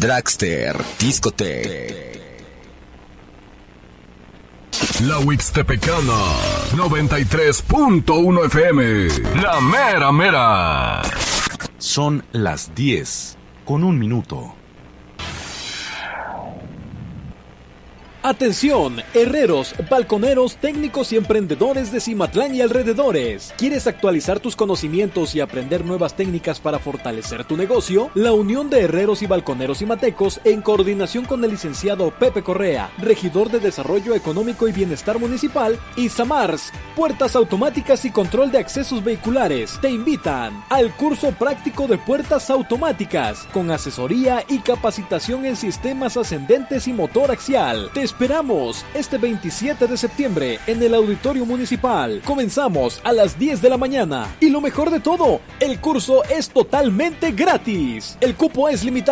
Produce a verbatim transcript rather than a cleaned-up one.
Dragster Discotech. La Huixtepecana noventa y tres punto uno F M. La mera mera. Son las diez con un minuto. Atención, herreros, balconeros, técnicos y emprendedores de Cimatlán y alrededores. ¿Quieres actualizar tus conocimientos y aprender nuevas técnicas para fortalecer tu negocio? La Unión de Herreros y Balconeros Cimatecos, en coordinación con el licenciado Pepe Correa, regidor de Desarrollo Económico y Bienestar Municipal, y SAMARS, Puertas Automáticas y Control de Accesos Vehiculares, te invitan al curso práctico de puertas automáticas, con asesoría y capacitación en sistemas ascendentes y motor axial. Te esperamos este veintisiete de septiembre en el Auditorio Municipal. Comenzamos a las diez de la mañana. Y lo mejor de todo, el curso es totalmente gratis. El cupo es limitado.